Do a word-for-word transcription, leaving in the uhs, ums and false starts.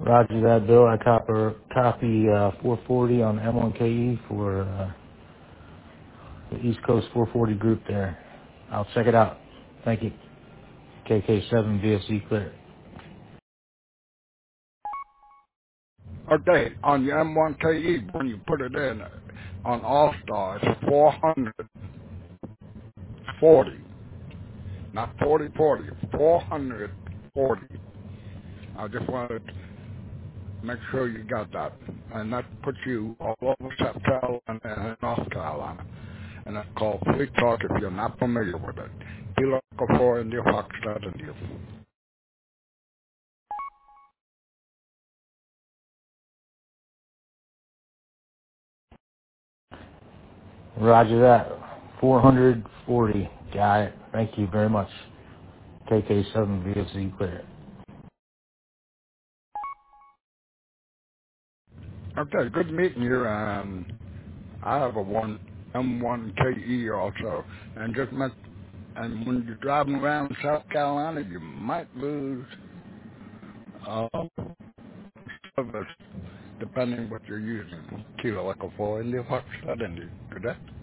Roger that, Bill. I copper, copy uh, four forty on M one K E for uh, the East Coast four forty group there. I'll check it out. Thank you. K K seven V S E clear. Okay, on your M one K E, when you put it in on All-Star, it's four hundred forty, not forty forty, four hundred forty. I just wanted to make sure you got that. And that puts you all over South Carolina and North Carolina. And that's called Free Talk if you're not familiar with it. Be local for India, Pakistan, India. Roger that. four hundred forty. Got it. Thank you very much. K K seven V S E clear. Okay, good meeting you. And I have a one M one K E also. And just met, and when you're driving around South Carolina, you might lose uh, service depending what you're using. Kilo Echo four India, Pakistan, India. Good day.